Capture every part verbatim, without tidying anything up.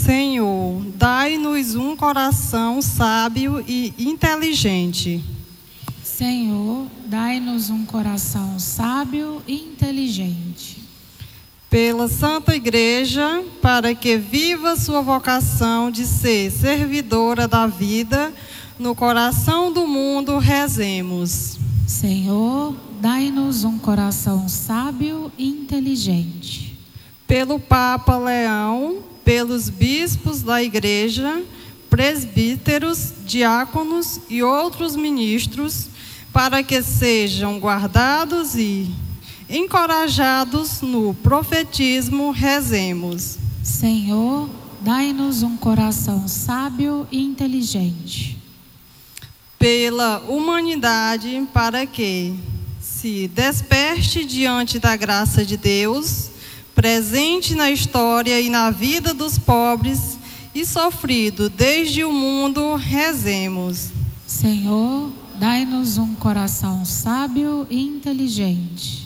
Senhor, dai-nos um coração sábio e inteligente. Senhor, dai-nos um coração sábio e inteligente. Pela Santa Igreja, para que viva sua vocação de ser servidora da vida, no coração do mundo rezemos. Senhor, dai-nos um coração sábio e inteligente. Pelo Papa Leão, pelos bispos da Igreja, presbíteros, diáconos e outros ministros, para que sejam guardados e encorajados no profetismo, rezemos. Senhor, dai-nos um coração sábio e inteligente. Pela humanidade, para que se desperte diante da graça de Deus, presente na história e na vida dos pobres e sofrido desde o mundo, rezemos. Senhor, dai-nos um coração sábio e inteligente.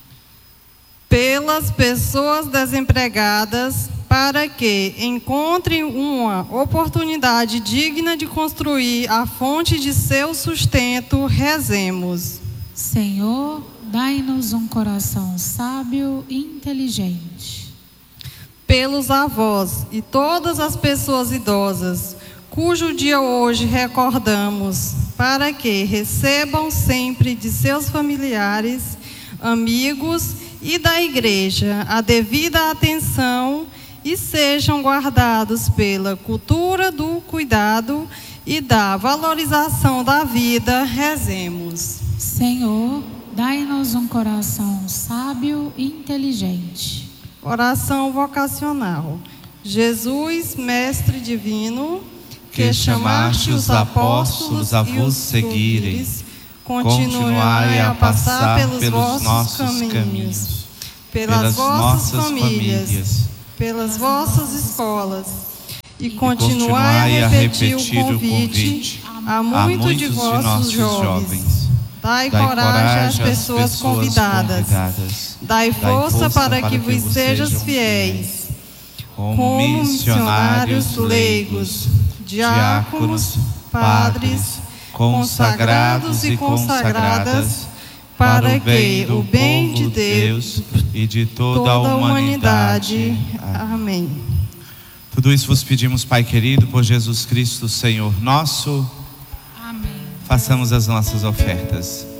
Pelas pessoas desempregadas, para que encontrem uma oportunidade digna de construir a fonte de seu sustento, rezemos. Senhor, dai-nos um coração sábio e inteligente. Pelos avós e todas as pessoas idosas, cujo dia hoje recordamos, para que recebam sempre de seus familiares, amigos e da Igreja a devida atenção e sejam guardados pela cultura do cuidado e da valorização da vida, rezemos. Senhor, dai-nos um coração sábio e inteligente. Oração vocacional. Jesus, Mestre Divino, que chamaste os apóstolos a vos seguirem, continuai a passar pelos nossos caminhos, pelas vossas famílias, pelas vossas escolas, e continuai a repetir o convite a muitos de vossos jovens. Dai coragem às pessoas convidadas, dai força para que vos sejais fiéis, como missionários leigos, diáconos, padres, consagrados e consagradas, para que o bem de Deus e de toda a humanidade. Amém. Tudo isso vos pedimos, Pai querido, por Jesus Cristo, Senhor nosso. Amém. Façamos as nossas ofertas.